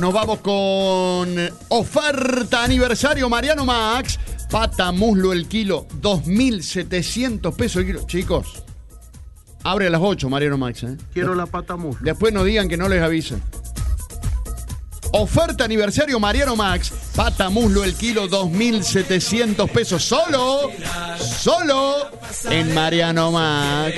Nos vamos con oferta aniversario Mariano Max. Pata muslo el kilo, 2.700 pesos el kilo. Chicos, abre a las 8 Mariano Max. Quiero la pata muslo. Después no digan que no les avisen. Oferta aniversario Mariano Max. Pata muslo el kilo, 2.700 pesos. Solo en Mariano Max.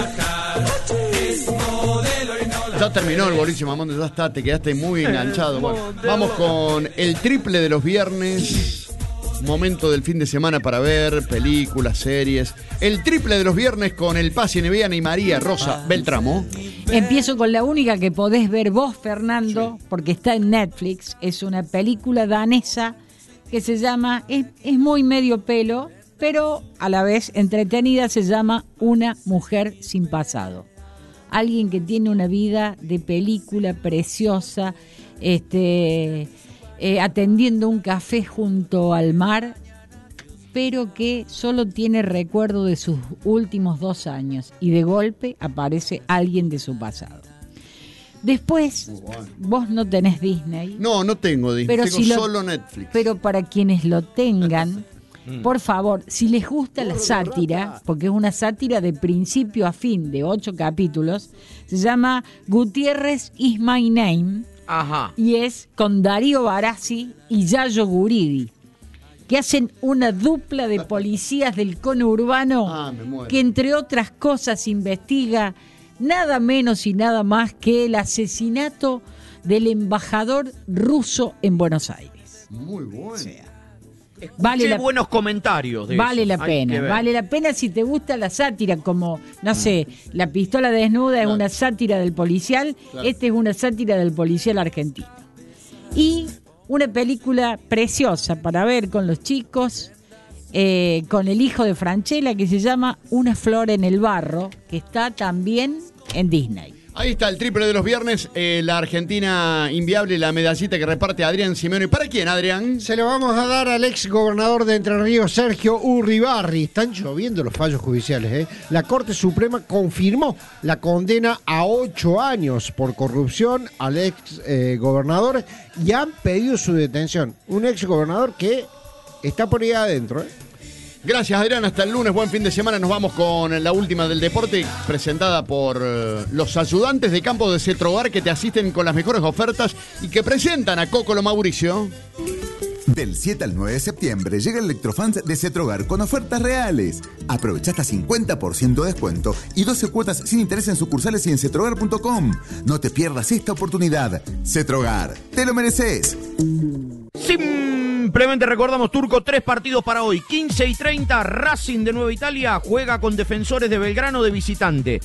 Ya terminó el boliche, Mamondo, ya está, te quedaste muy enganchado. Bueno, vamos con el triple de los viernes. Momento del fin de semana para ver películas, series. El triple de los viernes con el Pasi Neviana y María Rosa Beltramo. Empiezo con la única que podés ver vos, Fernando, sí, porque está en Netflix. Es una película danesa que se llama, es muy medio pelo, pero a la vez entretenida, se llama Una mujer sin pasado. Alguien que tiene una vida de película preciosa, atendiendo un café junto al mar, pero que solo tiene recuerdo de sus últimos 2 años y de golpe aparece alguien de su pasado. Después, vos no tenés Disney. No tengo Disney, pero tengo solo Netflix. Pero para quienes lo tengan, por favor, si les gusta la sátira, porque es una sátira de principio a fin, de 8 capítulos, se llama Gutiérrez is my name. Ajá. Y es con Darío Barassi y Yayo Guridi, que hacen una dupla de policías del conurbano que, entre otras cosas, investiga nada menos y nada más que el asesinato del embajador ruso en Buenos Aires. Muy bueno. O sea, Escuché buenos comentarios de vale eso. Vale la pena si te gusta la sátira, como, no sé, La pistola desnuda es una sátira del policial, Esta es una sátira del policial argentino. Y una película preciosa para ver con los chicos, con el hijo de Franchella, que se llama Una flor en el barro, que está también en Disney. Ahí está el triple de los viernes, la Argentina inviable, la medallita que reparte Adrián Simeone. ¿Para quién, Adrián? Se lo vamos a dar al ex gobernador de Entre Ríos, Sergio Urribarri. Están lloviendo los fallos judiciales, La Corte Suprema confirmó la condena a 8 años por corrupción al ex gobernador y han pedido su detención. Un ex gobernador que está por ahí adentro, Gracias, Adrián. Hasta el lunes. Buen fin de semana. Nos vamos con la última del deporte, presentada por los ayudantes de campo de Cetrogar, que te asisten con las mejores ofertas y que presentan a Cocolo Mauricio. Del 7 al 9 de septiembre llega el Electrofans de Cetrogar con ofertas reales. Aprovecha hasta 50% de descuento y 12 cuotas sin interés en sucursales y en cetrogar.com. No te pierdas esta oportunidad. Cetrogar, te lo mereces. Simplemente recordamos, Turco, 3 partidos para hoy. 15:30, Racing de Nueva Italia juega con Defensores de Belgrano de visitante.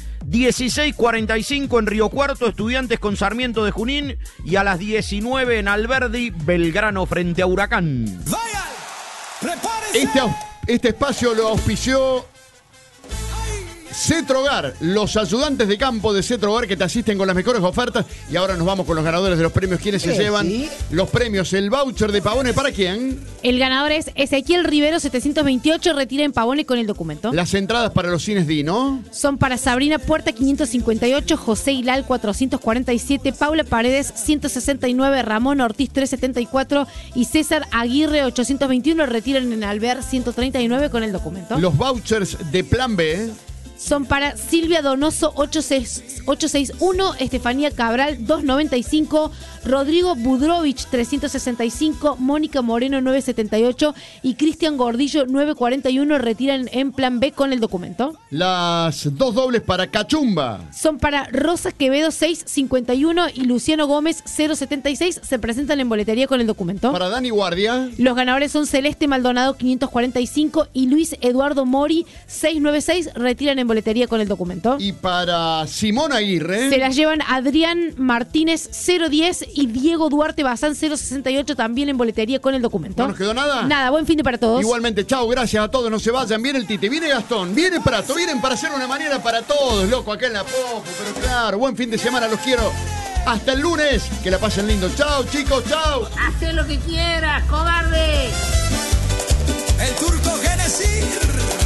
16:45 en Río Cuarto, Estudiantes con Sarmiento de Junín. Y a las 19 en Alberdi, Belgrano frente a Huracán. Este espacio lo auspició Cetrogar, los ayudantes de campo de Cetrogar, que te asisten con las mejores ofertas. Y ahora nos vamos con los ganadores de los premios. ¿Quiénes se llevan los premios? El voucher de Pavone, ¿para quién? El ganador es Ezequiel Rivero 728, retira en Pavone con el documento. Las entradas para los cines Dino son para Sabrina Puerta 558, José Hilal 447, Paula Paredes 169, Ramón Ortiz 374 y César Aguirre 821, retiran en Alvear 139 con el documento. Los vouchers de Plan B son para Silvia Donoso 861, Estefanía Cabral 295, Rodrigo Budrovich 365, Mónica Moreno 978 y Cristian Gordillo 941, retiran en Plan B con el documento. Las 2 dobles para Cachumba son para Rosa Quevedo 651 y Luciano Gómez 076, se presentan en boletería con el documento. Para Dani Guardia, los ganadores son Celeste Maldonado 545 y Luis Eduardo Mori 696, retiran en boletería con el documento. Y para Simón Aguirre se las llevan Adrián Martínez 010 y Diego Duarte Bazán 068, también en boletería con el documento. ¿No nos quedó nada? Nada, buen fin de para todos. Igualmente, chao, gracias a todos, no se vayan. Viene el Tite, viene Gastón, viene Prato, vienen para hacer una mañana para todos, loco, acá en la Popo. Pero claro, buen fin de semana, los quiero. Hasta el lunes, que la pasen lindo. Chao, chicos, chao. Haz lo que quieras, cobarde. El Turco Genesir.